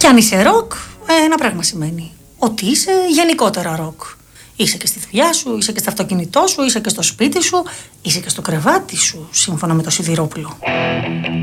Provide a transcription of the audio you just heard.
Κι αν είσαι ροκ, ένα πράγμα σημαίνει. Ότι είσαι γενικότερα ροκ. Είσαι και στη δουλειά σου, είσαι και στο αυτοκίνητό σου, είσαι και στο σπίτι σου, είσαι και στο κρεβάτι σου, σύμφωνα με το Σιδηρόπουλο.